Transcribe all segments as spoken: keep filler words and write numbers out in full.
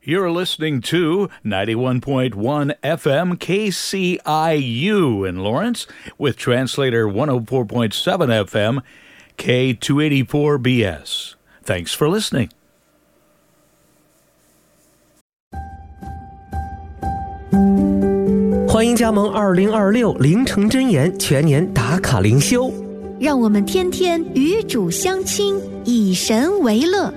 You're listening to ninety-one point one F M K C I U in Lawrence with translator one oh four point seven F M K two eighty-four B S. Thanks for listening. 欢迎加盟二零二六凌晨真言全年打卡灵修， 让我们天天与主相亲，以神为乐。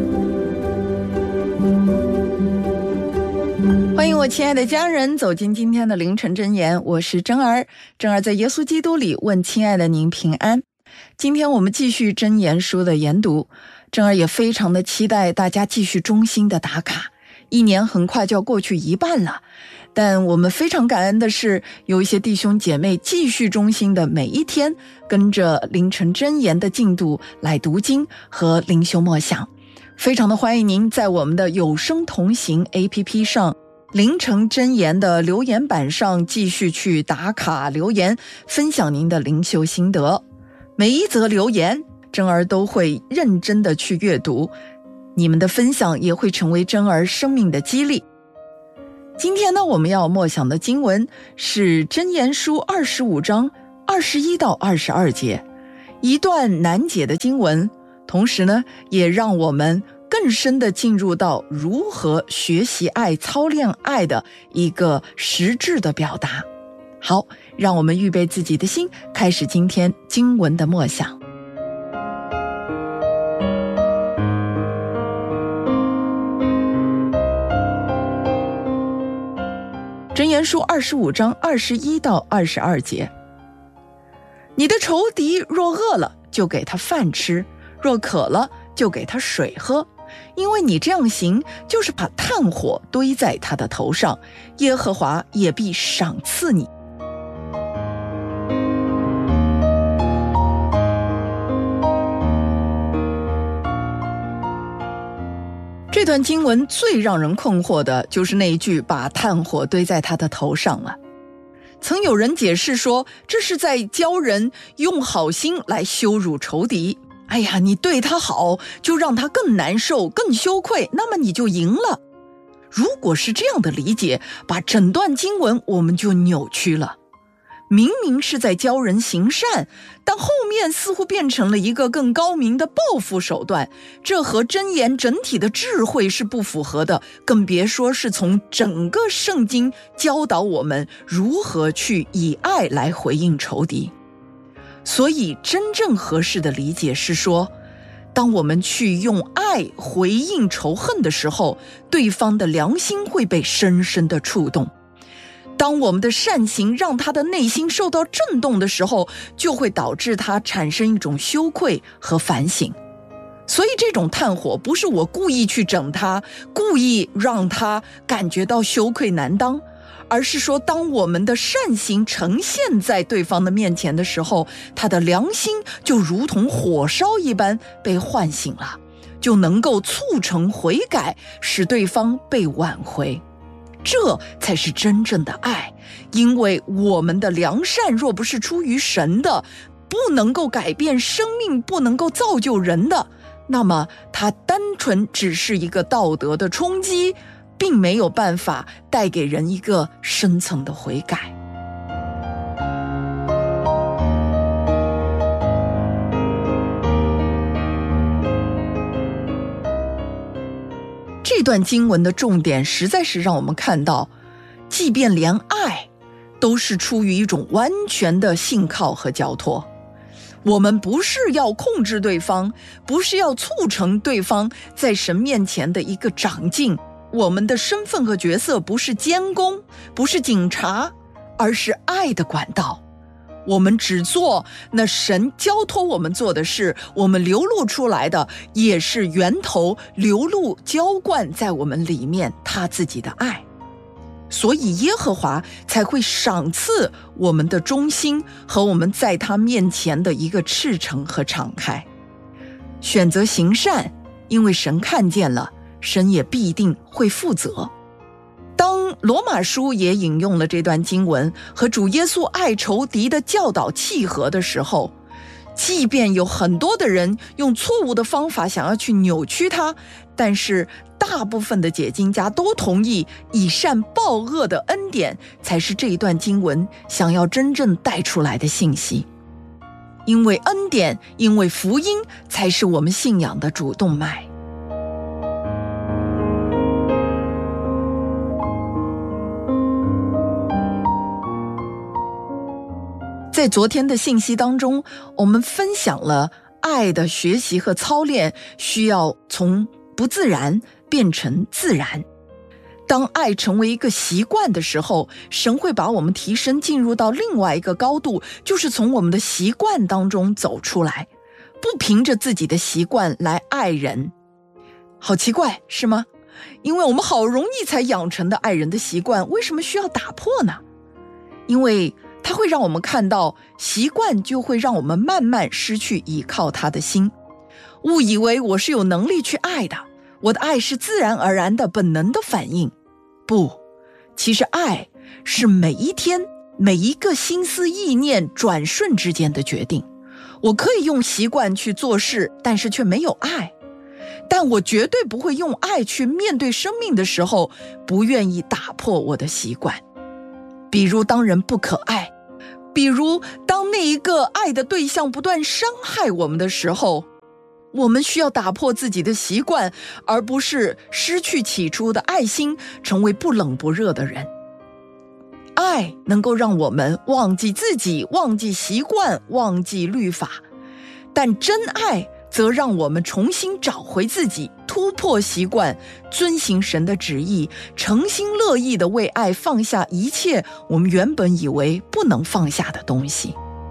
欢迎我亲爱的家人走进今天的凌晨真言，我是真儿。真儿在耶稣基督里问亲爱的您平安。今天我们继续真言书的研读，真儿也非常的期待大家继续衷心的打卡。一年很快就要过去一半了，但我们非常感恩的是，有一些弟兄姐妹继续衷心的每一天跟着凌晨真言的进度来读经和灵修默想。非常的欢迎您在我们的有声同行 A P P 上凌晨真言的留言板上继续去打卡留言，分享您的灵修心得。每一则留言真儿都会认真的去阅读，你们的分享也会成为真儿生命的激励。今天呢，我们要默想的经文是箴言书二十五章二十一到二十二节，一段难解的经文，同时呢，也让我们更深的进入到如何学习爱、操练爱的一个实质的表达。好，让我们预备自己的心，开始今天经文的默想。箴言书二十五章二十一到二十二节，你的仇敌若饿了，就给他饭吃；若渴了，就给他水喝。因为你这样行，就是把炭火堆在他的头上，耶和华也必赏赐你。这段经文最让人困惑的就是那一句把炭火堆在他的头上了。曾有人解释说，这是在教人用好心来羞辱仇敌。哎呀，你对他好，就让他更难受、更羞愧，那么你就赢了。如果是这样的理解，把整段经文我们就扭曲了。明明是在教人行善，但后面似乎变成了一个更高明的报复手段，这和箴言整体的智慧是不符合的，更别说是从整个圣经教导我们如何去以爱来回应仇敌。所以真正合适的理解是说，当我们去用爱回应仇恨的时候，对方的良心会被深深的触动。当我们的善行让他的内心受到震动的时候，就会导致他产生一种羞愧和反省。所以这种炭火不是我故意去整他，故意让他感觉到羞愧难当，而是说当我们的善行呈现在对方的面前的时候，他的良心就如同火烧一般被唤醒了，就能够促成悔改，使对方被挽回。这才是真正的爱，因为我们的良善若不是出于神的，不能够改变生命，不能够造就人的，那么它单纯只是一个道德的冲击，并没有办法带给人一个深层的悔改。这段经文的重点实在是让我们看到，即便连爱都是出于一种完全的信靠和交托。我们不是要控制对方，不是要促成对方在神面前的一个长进，我们的身份和角色不是监工，不是警察，而是爱的管道。我们只做那神交托我们做的事，我们流露出来的也是源头流露浇灌在我们里面他自己的爱。所以耶和华才会赏赐我们的忠心和我们在他面前的一个赤诚和敞开。选择行善，因为神看见了，神也必定会负责。当罗马书也引用了这段经文，和主耶稣爱仇敌的教导契合的时候，即便有很多的人用错误的方法想要去扭曲它， 但是大部分的解经家都同意，以善报恶的恩典才是这一段经文想要真正带出来的信息。因为恩典，因为福音才是我们信仰的主动脉。在昨天的信息当中，我们分享了爱的学习和操练需要从不自然变成自然。当爱成为一个习惯的时候，神会把我们提升进入到另外一个高度，就是从我们的习惯当中走出来，不凭着自己的习惯来爱人。好奇怪，是吗？因为我们好容易才养成的爱人的习惯，为什么需要打破呢？因为它会让我们看到，习惯就会让我们慢慢失去依靠他的心，误以为我是有能力去爱的，我的爱是自然而然的本能的反应。不，其实爱是每一天每一个心思意念转瞬之间的决定。我可以用习惯去做事，但是却没有爱。但我绝对不会用爱去面对生命的时候，不愿意打破我的习惯。比如当人不可爱，比如当那一个爱的对象不断伤害我们的时候，我们需要打破自己的习惯，而不是失去起初的爱心，成为不冷不热的人。爱能够让我们忘记自己，忘记习惯，忘记律法，但真爱则让我们重新找回自己，突破习惯，遵行神的旨意，诚心乐意地为爱放下一切我们原本以为不能放下的东西。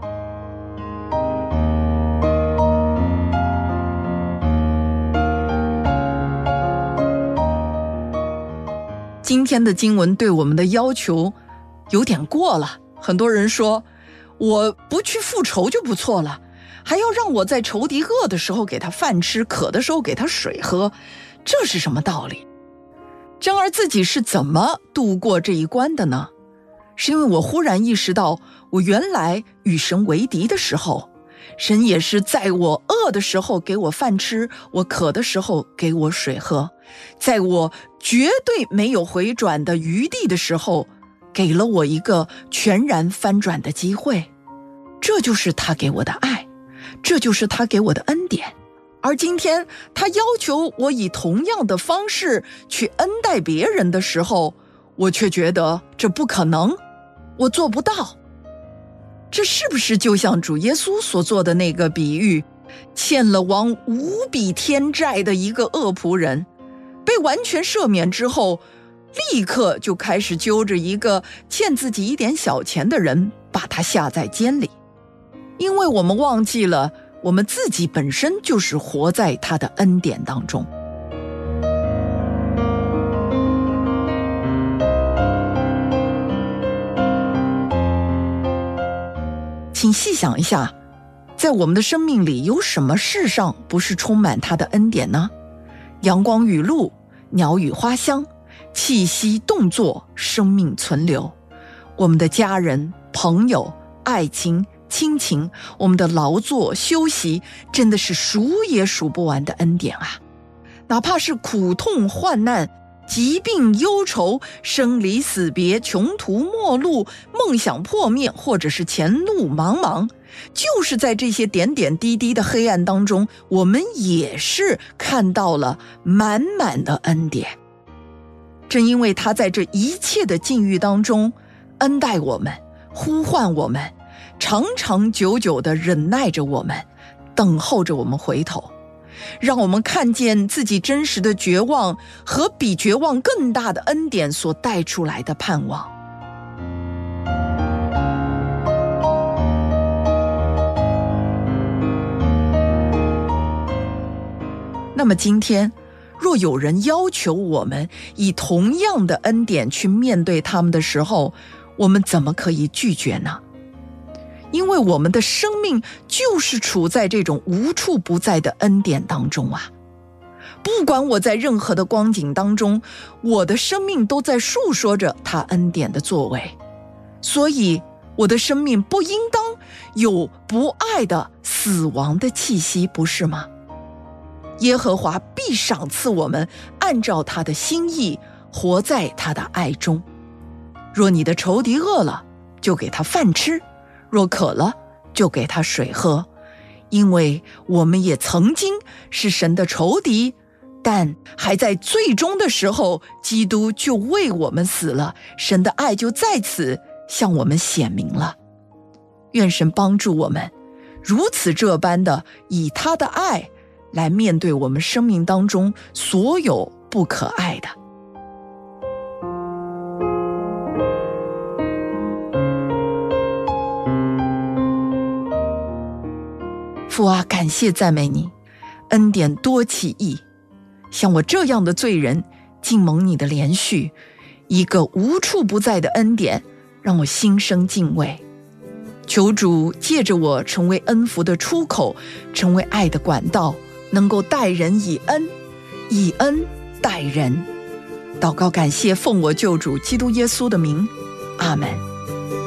今天的经文对我们的要求有点过了，很多人说我不去复仇就不错了，还要让我在仇敌饿的时候给他饭吃，渴的时候给他水喝，这是什么道理？然而自己是怎么度过这一关的呢？是因为我忽然意识到，我原来与神为敌的时候，神也是在我饿的时候给我饭吃，我渴的时候给我水喝，在我绝对没有回转的余地的时候，给了我一个全然翻转的机会。这就是他给我的爱，这就是他给我的恩典。而今天他要求我以同样的方式去恩待别人的时候，我却觉得这不可能，我做不到。这是不是就像主耶稣所做的那个比喻，欠了王无比天债的一个恶仆人，被完全赦免之后，立刻就开始揪着一个欠自己一点小钱的人，把他下在监里。因为我们忘记了，我们自己本身就是活在他的恩典当中。请细想一下，在我们的生命里有什么事上不是充满他的恩典呢？阳光雨露，鸟语花香，气息动作，生命存留。我们的家人、朋友、爱情、亲情，我们的劳作、休息，真的是数也数不完的恩典啊！哪怕是苦痛患难、疾病忧愁、生离死别、穷途末路、梦想破灭，或者是前路茫茫，就是在这些点点滴滴的黑暗当中，我们也是看到了满满的恩典。正因为他在这一切的境遇当中恩待我们，呼唤我们，长长久久地忍耐着我们，等候着我们回头，让我们看见自己真实的绝望和比绝望更大的恩典所带出来的盼望。那么今天若有人要求我们以同样的恩典去面对他们的时候，我们怎么可以拒绝呢？因为我们的生命就是处在这种无处不在的恩典当中啊！不管我在任何的光景当中，我的生命都在述说着他恩典的作为，所以我的生命不应当有不爱的死亡的气息，不是吗？ 耶和华必赏赐我们，按照他的心意，活在他的爱中。若你的仇敌饿了，就给他饭吃；若渴了，就给他水喝。因为我们也曾经是神的仇敌，但还在最终的时候，基督就为我们死了，神的爱就在此向我们显明了。愿神帮助我们，如此这般的以他的爱来面对我们生命当中所有不可爱的。父啊，感谢赞美你，恩典多奇异，像我这样的罪人，竟蒙你的怜恤，一个无处不在的恩典，让我心生敬畏。求主借着我成为恩福的出口，成为爱的管道，能够待人以恩，以恩待人。祷告感谢，奉我救主基督耶稣的名，阿们。